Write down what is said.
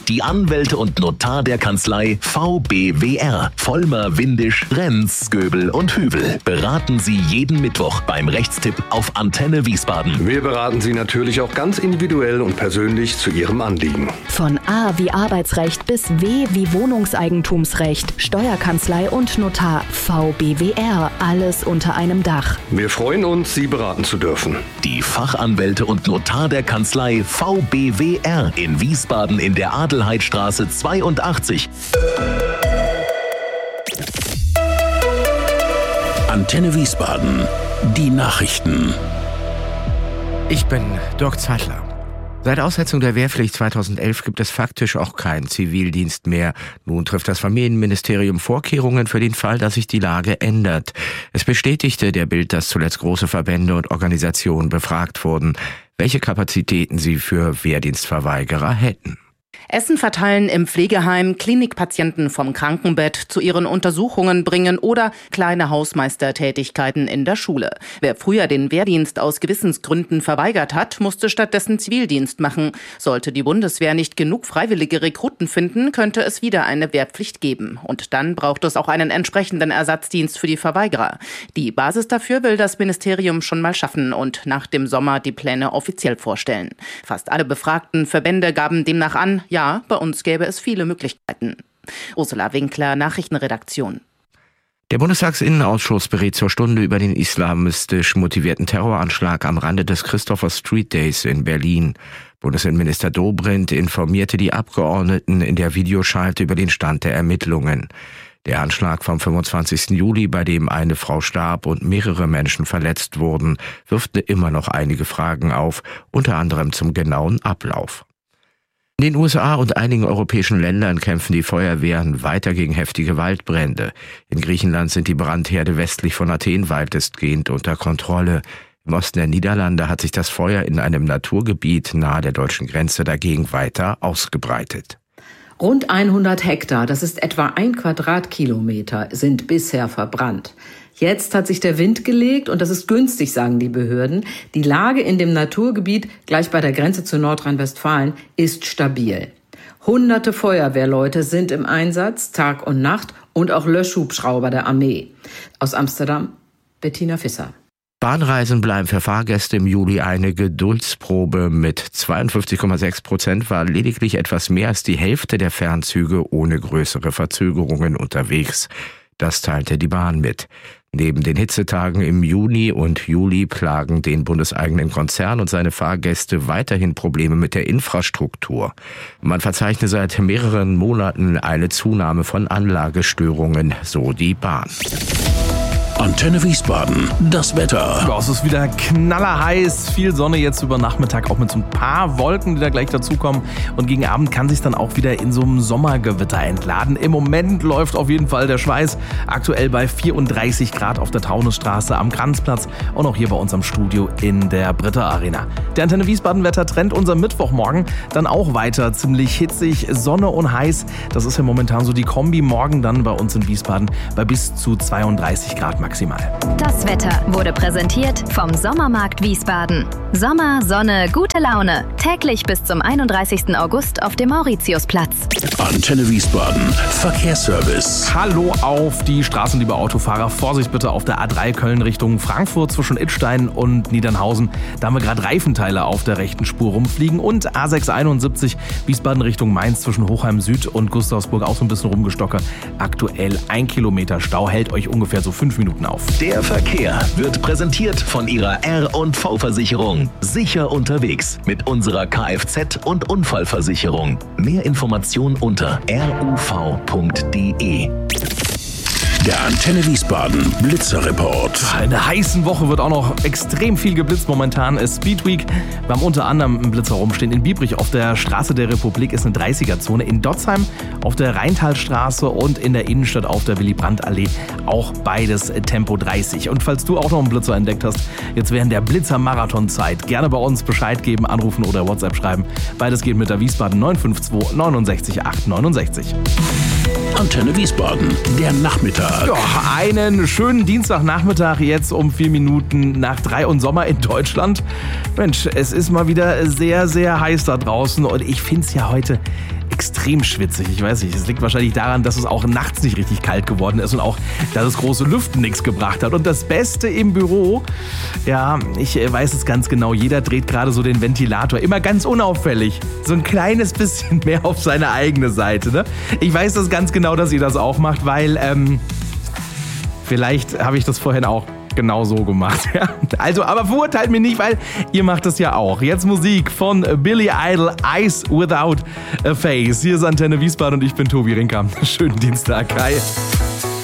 Die Anwälte und Notar der Kanzlei VBWR. Vollmer, Windisch, Renz, Göbel und Hübel beraten Sie jeden Mittwoch beim Rechtstipp auf Antenne Wiesbaden. Wir beraten Sie natürlich auch ganz individuell und persönlich zu Ihrem Anliegen. Von A wie Arbeitsrecht bis W wie Wohnungseigentumsrecht, Steuerkanzlei und Notar VBWR. Alles unter einem Dach. Wir freuen uns, Sie beraten zu dürfen. Die Fachanwälte und Notar der Kanzlei VBWR in Wiesbaden in der Adelheidstraße 82. Antenne Wiesbaden. Die Nachrichten. Ich bin Dirk Zeitler. Seit Aussetzung der Wehrpflicht 2011 gibt es faktisch auch keinen Zivildienst mehr. Nun trifft das Familienministerium Vorkehrungen für den Fall, dass sich die Lage ändert. Es bestätigte der Bild, dass zuletzt große Verbände und Organisationen befragt wurden, welche Kapazitäten sie für Wehrdienstverweigerer hätten. Essen verteilen im Pflegeheim, Klinikpatienten vom Krankenbett zu ihren Untersuchungen bringen oder kleine Hausmeistertätigkeiten in der Schule. Wer früher den Wehrdienst aus Gewissensgründen verweigert hat, musste stattdessen Zivildienst machen. Sollte die Bundeswehr nicht genug freiwillige Rekruten finden, könnte es wieder eine Wehrpflicht geben. Und dann braucht es auch einen entsprechenden Ersatzdienst für die Verweigerer. Die Basis dafür will das Ministerium schon mal schaffen und nach dem Sommer die Pläne offiziell vorstellen. Fast alle befragten Verbände gaben demnach an, ja, bei uns gäbe es viele Möglichkeiten. Ursula Winkler, Nachrichtenredaktion. Der Bundestagsinnenausschuss berät zur Stunde über den islamistisch motivierten Terroranschlag am Rande des Christopher Street Days in Berlin. Bundesinnenminister Dobrindt informierte die Abgeordneten in der Videoschalte über den Stand der Ermittlungen. Der Anschlag vom 25. Juli, bei dem eine Frau starb und mehrere Menschen verletzt wurden, wirft immer noch einige Fragen auf, unter anderem zum genauen Ablauf. In den USA und einigen europäischen Ländern kämpfen die Feuerwehren weiter gegen heftige Waldbrände. In Griechenland sind die Brandherde westlich von Athen weitestgehend unter Kontrolle. Im Osten der Niederlande hat sich das Feuer in einem Naturgebiet nahe der deutschen Grenze dagegen weiter ausgebreitet. Rund 100 Hektar, das ist etwa 1 Quadratkilometer, sind bisher verbrannt. Jetzt hat sich der Wind gelegt und das ist günstig, sagen die Behörden. Die Lage in dem Naturgebiet, gleich bei der Grenze zu Nordrhein-Westfalen, ist stabil. Hunderte Feuerwehrleute sind im Einsatz, Tag und Nacht, und auch Löschhubschrauber der Armee. Aus Amsterdam, Bettina Visser. Bahnreisen bleiben für Fahrgäste im Juli eine Geduldsprobe. Mit 52,6% war lediglich etwas mehr als die Hälfte der Fernzüge ohne größere Verzögerungen unterwegs. Das teilte die Bahn mit. Neben den Hitzetagen im Juni und Juli plagen den bundeseigenen Konzern und seine Fahrgäste weiterhin Probleme mit der Infrastruktur. Man verzeichne seit mehreren Monaten eine Zunahme von Anlagestörungen, so die Bahn. Antenne Wiesbaden. Das Wetter. Ja, es ist wieder knallerheiß, viel Sonne jetzt über Nachmittag, auch mit so ein paar Wolken, die da gleich dazukommen. Und gegen Abend kann sich dann auch wieder in so einem Sommergewitter entladen. Im Moment läuft auf jeden Fall der Schweiß. Aktuell bei 34 Grad auf der Taunusstraße am Kranzplatz und auch hier bei uns am Studio in der Britta Arena. Der Antenne Wiesbaden Wettertrend unser Mittwochmorgen dann auch weiter ziemlich hitzig, Sonne und heiß. Das ist ja momentan so die Kombi. Morgen dann bei uns in Wiesbaden bei bis zu 32 Grad maximal. Das Wetter wurde präsentiert vom Sommermarkt Wiesbaden. Sommer, Sonne, gute Laune. Täglich bis zum 31. August auf dem Mauritiusplatz. Antenne Wiesbaden. Verkehrsservice. Hallo auf die Straßen, liebe Autofahrer. Vorsicht bitte auf der A3 Köln Richtung Frankfurt zwischen Idstein und Niedernhausen. Da haben wir gerade Reifenteile auf der rechten Spur rumfliegen. Und A671 Wiesbaden Richtung Mainz zwischen Hochheim Süd und Gustavsburg auch so ein bisschen rumgestocke. Aktuell 1 Kilometer Stau, hält euch ungefähr so 5 Minuten auf. Der Verkehr wird präsentiert von Ihrer R&V-Versicherung. Sicher unterwegs mit unserer Kfz- und Unfallversicherung. Mehr Informationen unter ruv.de. Der Antenne Wiesbaden Blitzerreport. In der heißen Woche wird auch noch extrem viel geblitzt. Momentan ist Speed Week. Wir haben unter anderem einen Blitzer rumstehen. In Biebrich auf der Straße der Republik ist eine 30er-Zone. In Dotzheim auf der Rheintalstraße und in der Innenstadt auf der Willy-Brandt-Allee auch beides Tempo 30. Und falls du auch noch einen Blitzer entdeckt hast, jetzt während der Blitzer-Marathon-Zeit, gerne bei uns Bescheid geben, anrufen oder WhatsApp schreiben. Beides geht mit der Wiesbaden 952 69 869. Antenne Wiesbaden, der Nachmittag. Ja, einen schönen Dienstagnachmittag jetzt um 4 Minuten nach 3 und Sommer in Deutschland. Mensch, es ist mal wieder sehr, sehr heiß da draußen und ich finde es ja heute extrem schwitzig. Ich weiß nicht, es liegt wahrscheinlich daran, dass es auch nachts nicht richtig kalt geworden ist und auch, dass das große Lüften nichts gebracht hat. Und das Beste im Büro, ja, ich weiß es ganz genau, jeder dreht gerade so den Ventilator, immer ganz unauffällig, so ein kleines bisschen mehr auf seine eigene Seite. Ne? Ich weiß das ganz genau, dass ihr das auch macht, weil vielleicht habe ich das vorhin auch genau so gemacht. Ja? Also, aber verurteilt mich nicht, weil ihr macht das ja auch. Jetzt Musik von Billy Idol, Eyes Without a Face. Hier ist Antenne Wiesbaden und ich bin Tobi Rinker. Schönen Dienstag. Hi.